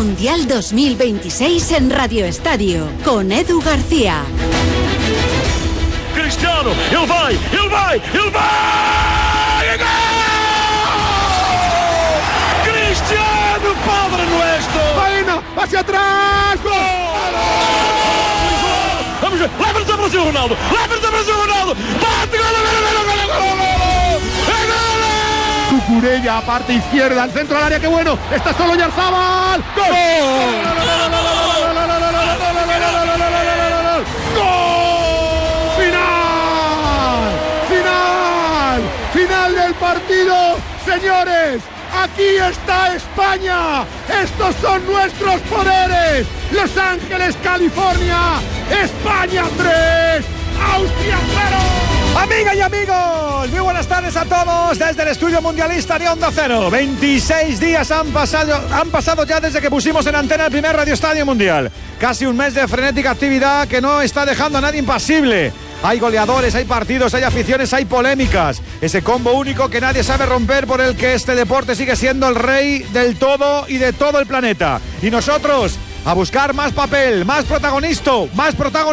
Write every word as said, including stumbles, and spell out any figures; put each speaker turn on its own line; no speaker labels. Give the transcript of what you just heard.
Mundial dos mil veintiséis en Radio Estadio, con Edu García.
Cristiano, ele vai, ele vai, ele vai! Gol! Cristiano, Padre Nuestro!
Baena, hacia atrás! ¡Gol!
Vamos ver, leva-nos a Brasil, Ronaldo! Leva-nos a Brasil, Ronaldo! Bate, gol, gol, gol, gol, gol, gol!
Cucurella, parte izquierda, al centro del área, qué bueno, está solo Oyarzabal. ¡Gol! ¡Gol! ¡Final! ¡Final! ¡Final del partido! Señores, aquí está España. Estos son nuestros poderes. Los Ángeles, California. España tres, Austria cero.
Amigas y amigos, muy buenas tardes a todos desde el estudio mundialista de Onda Cero. veintiséis días han pasado, han pasado ya desde que pusimos en antena el primer Radio Estadio Mundial. Casi un mes de frenética actividad que no está dejando a nadie impasible. Hay goleadores, hay partidos, hay aficiones, hay polémicas. Ese combo único que nadie sabe romper, por el que este deporte sigue siendo el rey del todo y de todo el planeta. Y nosotros, a buscar más papel, más protagonista, más protagonista.